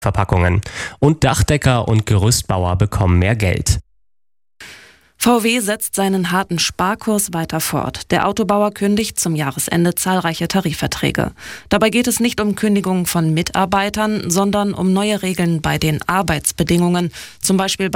Verpackungen. Und Dachdecker und Gerüstbauer bekommen mehr Geld. VW setzt seinen harten Sparkurs weiter fort. Der Autobauer kündigt zum Jahresende zahlreiche Tarifverträge. Dabei geht es nicht um Kündigungen von Mitarbeitern, sondern um neue Regeln bei den Arbeitsbedingungen, zum Beispiel